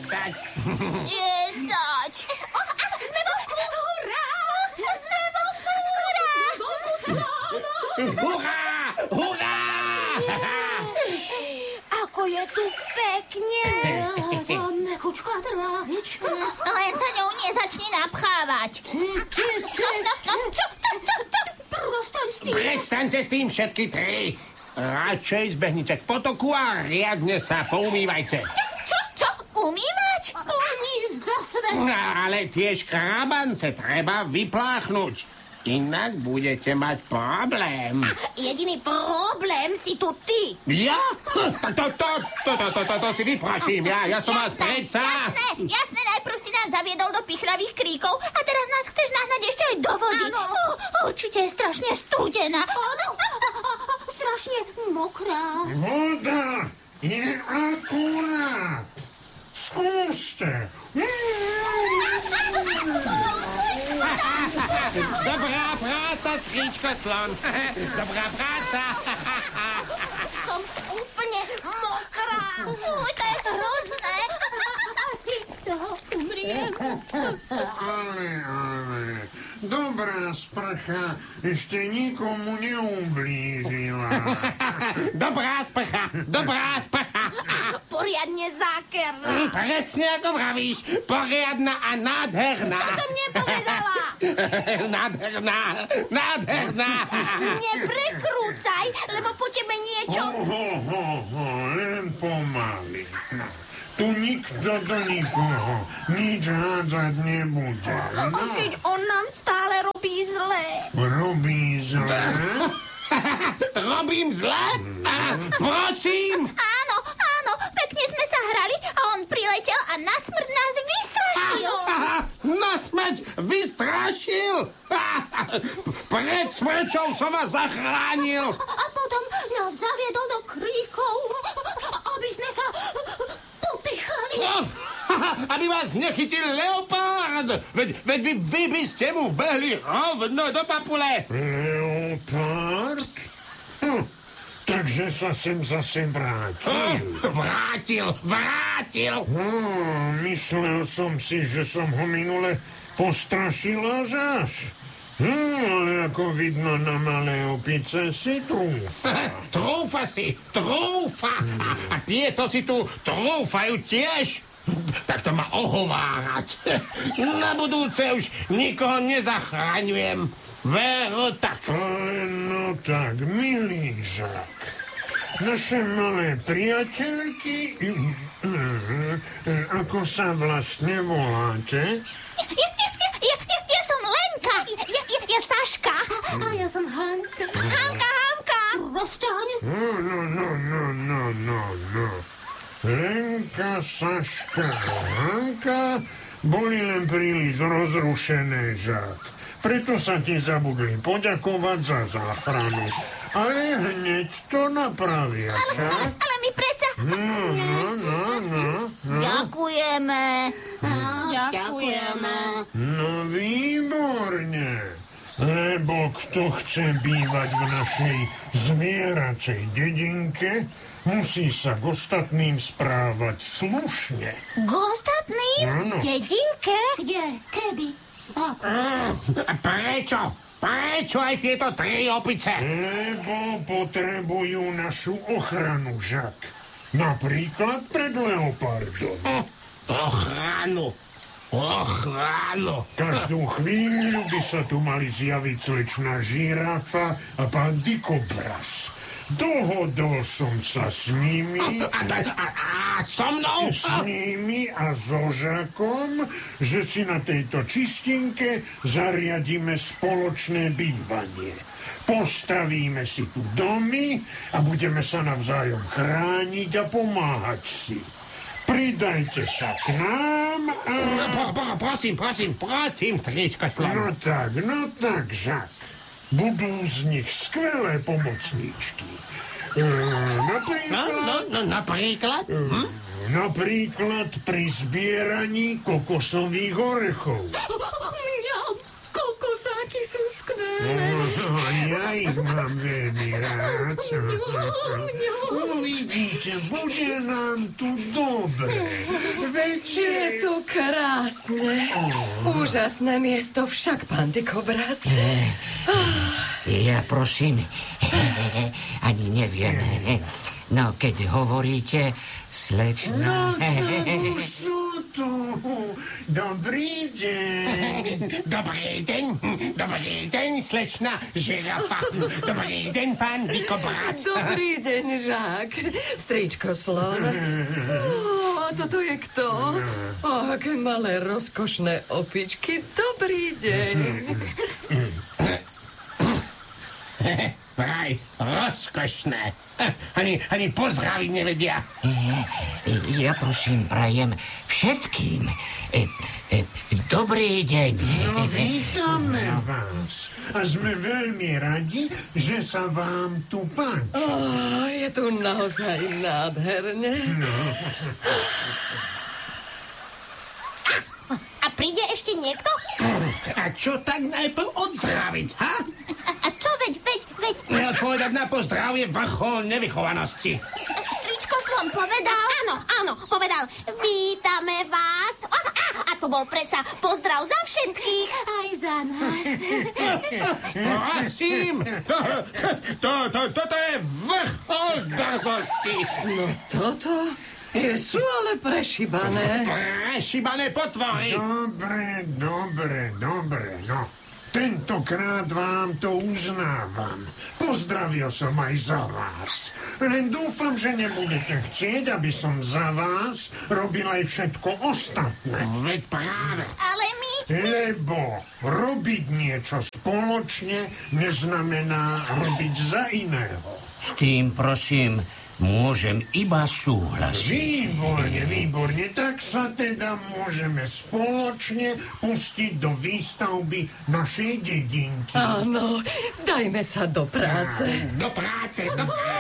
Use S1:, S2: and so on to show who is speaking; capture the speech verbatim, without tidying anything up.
S1: desať.
S2: Desať.
S3: Sme vonku! Hurá!
S2: Sme vonku! Hurá!
S1: Hurá! Hurá!
S3: Ako je tu pekne. Tá mekučká trávička.
S2: Len sa ňou nezačni napchávať.
S3: Ty, ty, ty,
S2: No, no, čo, čo, čo, čo?
S3: Prostaň s tým.
S1: Prestaňte s tým všetky tri. Radšej zbehnite k potoku a riadne sa poumývajte.
S2: Čo, čo, umývať?
S3: Oni zase.
S1: No, ale tie škrábance treba vypláchnuť. Inak budete mať problém.
S3: Jediný problém si tu ty.
S1: Ja? To, to, to, to, to, to, to, to si vyplaším. Ja, ja som vás predsa.
S2: Jasné, jasné, najprv si nás zaviedol do pichlavých kríkov a teraz nás chceš nahnať ešte aj do vody.
S3: Áno.
S2: Uh, určite je strašne studená.
S3: Áno, strašne mokrá.
S4: Voda je akurát. Skúste.
S1: Dobrá práca, stričko slon. Dobrá práca.
S3: Som úplne mokrá.
S2: Fuj, to je hrozné.
S3: Asi z toho umriem.
S4: Ale, ale, dobrá sprcha ešte nikomu neublížila.
S1: Dobrá sprcha, dobrá sprcha.
S3: Poriadne zákerná.
S1: Presne ako vravíš, poriadna a nádherná.
S3: To som nepovedala.
S1: Nádherná, nádherná.
S3: Neprekrúcaj, lebo po tebe niečo...
S4: Ho, ho, ho, ho, len pomaly. Tu nikto do nikoho nič hádzať nebude.
S3: A keď on nám stále robí zle.
S4: Robí zle?
S1: Robím zle? A, prosím.
S2: Áno, áno, pekne sme sa hrali a on priletel a na smrť nás vystrašil.
S1: Na smrť vystrašil. Pred smrťou som vás zachránil.
S3: A potom nás zaviedol do kríkov, aby sme sa popichali.
S1: Aby vás nechytil leopard. Veď, veď vy, vy by ste mu vbehli rovno do papule.
S4: Leopard? Hm, takže sa sem zase vrátil.
S1: Vrátil, vrátil.
S4: Hm, myslel som si, že som ho minule postrašil až až. Hm, ale ako vidno na malé opice si trúfa.
S1: Trúfa si, trúfa. A, a tieto si tu trúfajú tiež. Tak to má ohovárať. Na budúce už nikoho nezachraňujem. Veru tak.
S4: Ale no tak, milý Žak, naše malé priateľky, ako sa vlastne voláte?
S2: Ja, ja, ja, ja, ja som Lenka. Ja, ja, ja Saška.
S3: A ja som Hanka.
S2: Hanka, Hanka.
S3: Rozťahne.
S4: No, no, no, no, no, no, no. Lenka, Saška a Hanka boli len príliš rozrušené, Žak. Preto sa ti zabudli poďakovať za záchranu. Ale hneď to napravia, však?
S2: Ale my predsa...
S4: No, no, no, no, no.
S2: Ďakujeme.
S3: Ďakujeme.
S4: No, výborne. Lebo kto chce bývať v našej zvieracej dedinke, musí sa k ostatným správať slušne.
S2: K ostatným?
S4: Áno.
S2: Dedinke?
S3: Kde? Kedy? Ako?
S1: Prečo? Prečo aj tieto tri opice?
S4: Lebo potrebujú našu ochranu, Žak. Napríklad pred leopardom.
S1: Ochranu. Ochranu.
S4: Každú chvíľu by sa tu mali zjaviť slečná žirafa a pán Dikobraz. Dohodol som sa s nimi...
S1: A, a, a, a so mnou?
S4: S nimi a so Žakom, že si na tejto čistinke zariadíme spoločné bývanie. Postavíme si tu domy a budeme sa navzájom chrániť a pomáhať si. Pridajte sa k nám a...
S1: No, po, po, prosím, prosím, prosím, tričko slon.
S4: No tak, no tak, Žak. Budú z nich skvelé pomocníčky. E, napríklad...
S1: No, no, no, napríklad? Hm?
S4: Napríklad pri zbieraní kokosových orechov.
S3: Mňam, kokosáky sú skvelé.
S4: No, Ja ich mám veľmi rád. Uvidíte, bude nám tu dobre. Veď...
S5: Je tu krásne. Úžasné miesto však, pán Dikobraz.
S6: Ja prosím, ani neviem. No, keď hovoríte, slečna...
S4: No, tu sú tu. Dobrý deň.
S1: Dobrý deň, dobrý deň, slečna žirafa. Dobrý deň, pán Dikobraz.
S5: Dobrý deň, Žák. Stričko Slon. Oh, a toto je kto? Oh, aké malé rozkošné opičky. Dobrý deň.
S1: Vraj, rozkošné. Ani, ani pozdraviť nevedia.
S6: Ja prosím, prajem všetkým. E, e, dobrý deň.
S4: No, vítame vás. A sme veľmi radi, že sa vám tu páči.
S5: Oh, je tu naozaj nádherne.
S4: No.
S2: A príde ešte niekto?
S1: A čo tak najprv odzdraviť, ha?
S2: A, a čo veď, veď, veď?
S1: Neodpovedať na pozdravie vrchol nevychovanosti.
S2: Stričko Slon povedal? Áno, áno, povedal. Vítame vás. A, a, a to bol predsa pozdrav za všetkých. Aj za nás.
S1: Prosím, to, to, to, toto je vrchol drzosti.
S5: No toto... Tie sú ale prešibané.
S1: Prešibané potvory.
S4: Dobre, dobre, dobre, no. Tentokrát vám to uznávam. Pozdravil som aj za vás. Len dúfam, že nebudete chcieť, aby som za vás robil aj všetko ostatné.
S1: Veď práve.
S2: Ale my...
S4: Lebo robiť niečo spoločne neznamená robiť za iného.
S6: S tým, prosím, môžem iba súhlasiť.
S4: Výborne, výborne. Tak sa teda môžeme spoločne pustiť do výstavby našej dedinky.
S5: Áno, dajme sa do práce.
S1: Do práce, do práce.